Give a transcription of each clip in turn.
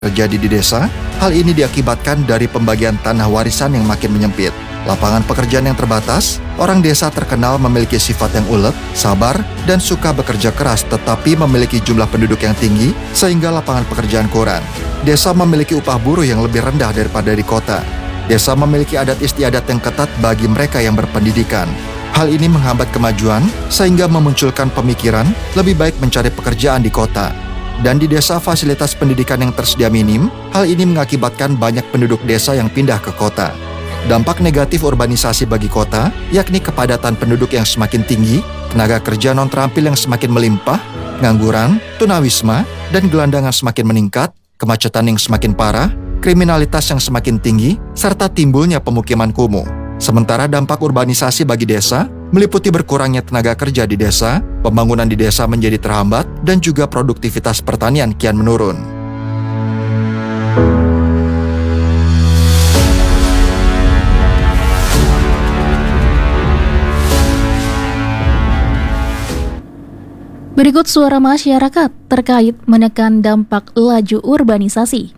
terjadi di desa. Hal ini diakibatkan dari pembagian tanah warisan yang makin menyempit. Lapangan pekerjaan yang terbatas, orang desa terkenal memiliki sifat yang ulet, sabar, dan suka bekerja keras tetapi memiliki jumlah penduduk yang tinggi sehingga lapangan pekerjaan kurang. Desa memiliki upah buruh yang lebih rendah daripada di kota. Desa memiliki adat istiadat yang ketat bagi mereka yang berpendidikan. Hal ini menghambat kemajuan sehingga memunculkan pemikiran lebih baik mencari pekerjaan di kota. Dan di desa fasilitas pendidikan yang tersedia minim, hal ini mengakibatkan banyak penduduk desa yang pindah ke kota. Dampak negatif urbanisasi bagi kota, yakni kepadatan penduduk yang semakin tinggi, tenaga kerja non-terampil yang semakin melimpah, pengangguran, tunawisma, dan gelandangan semakin meningkat, kemacetan yang semakin parah, kriminalitas yang semakin tinggi, serta timbulnya pemukiman kumuh. Sementara dampak urbanisasi bagi desa meliputi berkurangnya tenaga kerja di desa, pembangunan di desa menjadi terhambat, dan juga produktivitas pertanian kian menurun. Berikut suara masyarakat terkait menekan dampak laju urbanisasi.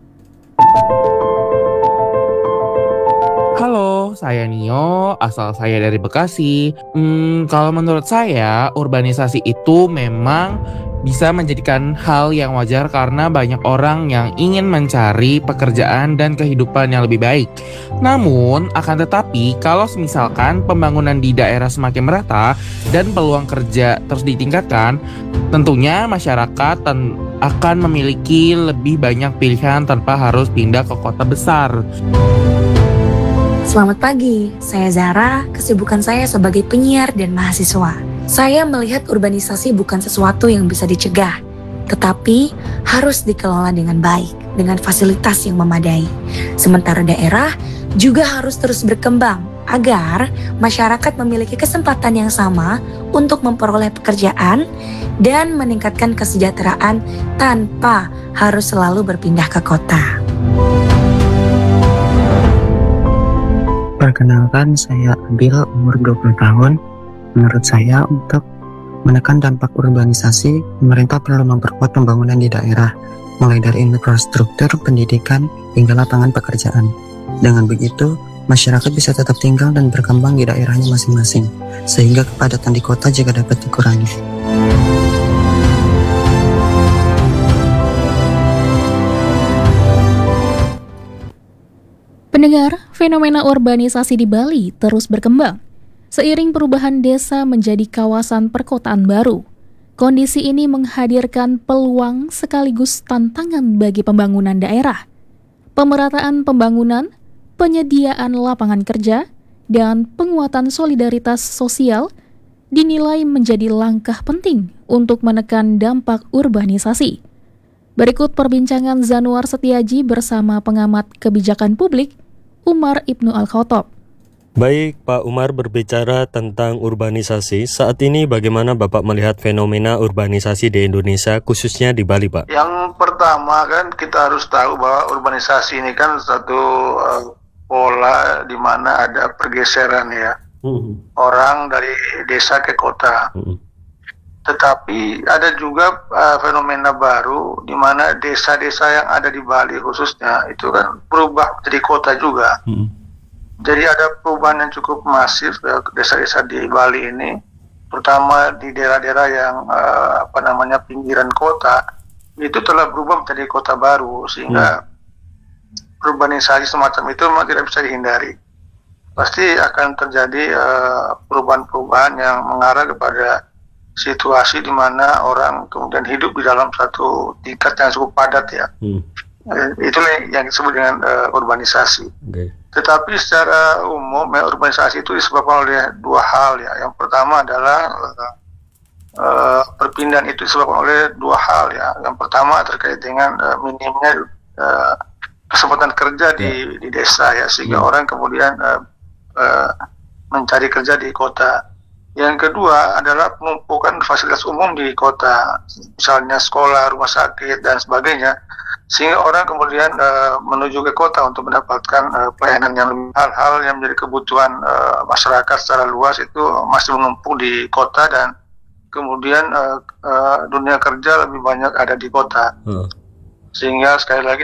Halo, saya Nio, asal saya dari Bekasi. Kalau menurut saya, urbanisasi itu memang bisa menjadikan hal yang wajar karena banyak orang yang ingin mencari pekerjaan dan kehidupan yang lebih baik. Namun, akan tetapi, kalau misalkan pembangunan di daerah semakin merata dan peluang kerja terus ditingkatkan, tentunya masyarakat akan memiliki lebih banyak pilihan tanpa harus pindah ke kota besar. Selamat pagi, saya Zara. Kesibukan saya sebagai penyiar dan mahasiswa. Saya melihat urbanisasi bukan sesuatu yang bisa dicegah, tetapi harus dikelola dengan baik, dengan fasilitas yang memadai. Sementara daerah juga harus terus berkembang agar masyarakat memiliki kesempatan yang sama untuk memperoleh pekerjaan dan meningkatkan kesejahteraan tanpa harus selalu berpindah ke kota. Perkenalkan, saya Abil, umur 20 tahun. Menurut saya, untuk menekan dampak urbanisasi, pemerintah perlu memperkuat pembangunan di daerah, mulai dari infrastruktur, pendidikan, hingga lapangan pekerjaan. Dengan begitu, masyarakat bisa tetap tinggal dan berkembang di daerahnya masing-masing, sehingga kepadatan di kota juga dapat dikurangi. Pendengar, fenomena urbanisasi di Bali terus berkembang. Seiring perubahan desa menjadi kawasan perkotaan baru, kondisi ini menghadirkan peluang sekaligus tantangan bagi pembangunan daerah. Pemerataan pembangunan, penyediaan lapangan kerja, dan penguatan solidaritas sosial dinilai menjadi langkah penting untuk menekan dampak urbanisasi. Berikut perbincangan Zanuar Setiaji bersama pengamat kebijakan publik, Umar Ibnu Al-Khattab. Baik, Pak Umar berbicara tentang urbanisasi. Saat ini bagaimana Bapak melihat fenomena urbanisasi di Indonesia, khususnya di Bali, Pak? Yang pertama kan kita harus tahu bahwa urbanisasi ini kan satu pola di mana ada pergeseran ya. Orang dari desa ke kota. Tetapi ada juga fenomena baru di mana desa-desa yang ada di Bali khususnya itu kan berubah menjadi kota juga. Jadi ada perubahan yang cukup masif desa-desa di Bali ini, terutama di daerah-daerah yang pinggiran kota, itu telah berubah menjadi kota baru sehingga urbanisasi semacam itu memang tidak bisa dihindari. Pasti akan terjadi perubahan-perubahan yang mengarah kepada situasi di mana orang kemudian hidup di dalam satu tingkat yang cukup padat ya. Itulah yang disebut dengan urbanisasi. Tetapi secara umum urbanisasi itu disebabkan oleh dua hal ya. Yang pertama adalah perpindahan itu disebabkan oleh dua hal ya. Yang pertama terkait dengan minimnya kesempatan kerja di desa ya, sehingga orang kemudian mencari kerja di kota. Yang kedua adalah penumpukan fasilitas umum di kota, misalnya sekolah, rumah sakit, dan sebagainya, sehingga orang kemudian menuju ke kota untuk mendapatkan pelayanan yang lebih. Hal-hal yang menjadi kebutuhan masyarakat secara luas itu masih menumpuk di kota, dan kemudian dunia kerja lebih banyak ada di kota. Sehingga sekali lagi